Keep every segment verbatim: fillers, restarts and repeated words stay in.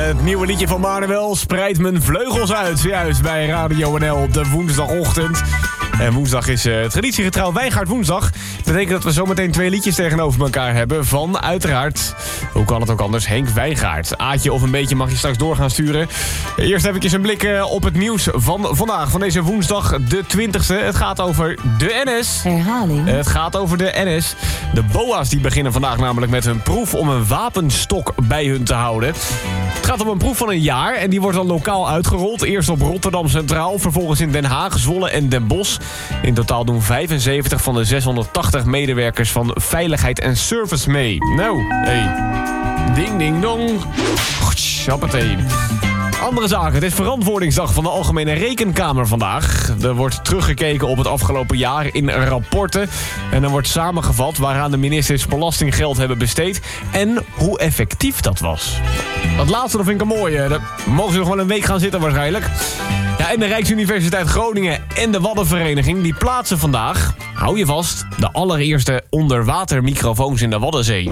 Het nieuwe liedje van Manuel spreidt mijn vleugels uit. Juist bij Radio N L op de woensdagochtend. En woensdag is uh, traditiegetrouw Wijngaard woensdag. Dat betekent dat we zometeen twee liedjes tegenover elkaar hebben van, uiteraard, hoe kan het ook anders, Henk Wijngaard. Aatje of een beetje mag je straks door gaan sturen. Eerst even een blik uh, op het nieuws van vandaag, van deze woensdag de twintigste. Het gaat over de N S. Herhaling. Het gaat over de N S. De B O A's die beginnen vandaag namelijk met hun proef om een wapenstok bij hun te houden. Het gaat om een proef van een jaar en die wordt dan lokaal uitgerold. Eerst op Rotterdam Centraal, vervolgens in Den Haag, Zwolle en Den Bosch. In totaal doen vijfenzeventig van de zeshonderdtachtig medewerkers van Veiligheid en Service mee. Nou, hey. Ding, ding, dong. Hoppatee. Andere zaken. Het is verantwoordingsdag van de Algemene Rekenkamer vandaag. Er wordt teruggekeken op het afgelopen jaar in rapporten. En er wordt samengevat waaraan de ministers belastinggeld hebben besteed en hoe effectief dat was. Dat laatste dat vind ik een mooie. Daar mogen ze nog wel een week gaan zitten waarschijnlijk. Ja, en de Rijksuniversiteit Groningen en de Waddenvereniging die plaatsen vandaag, hou je vast, de allereerste onderwatermicrofoons in de Waddenzee.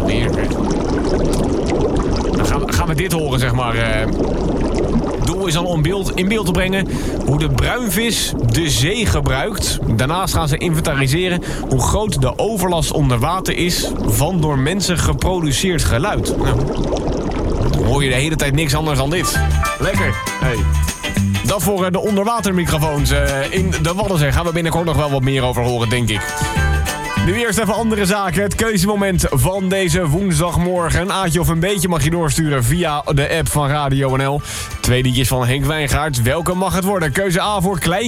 Dan gaan we, gaan we dit horen, zeg maar. Uh, doel is al om beeld, in beeld te brengen hoe de bruinvis de zee gebruikt. Daarnaast gaan ze inventariseren hoe groot de overlast onder water is van door mensen geproduceerd geluid. Nou, dan hoor je de hele tijd niks anders dan dit. Lekker. Hey. Dat voor de onderwatermicrofoons uh, in de Waddenzee. Gaan we binnenkort nog wel wat meer over horen, denk ik. Nu eerst even andere zaken. Het keuzemoment van deze woensdagmorgen. Een aatje of een beetje mag je doorsturen via de app van Radio N L. Twee liedjes van Henk Wijngaard. Welke mag het worden? Keuze A voor Klein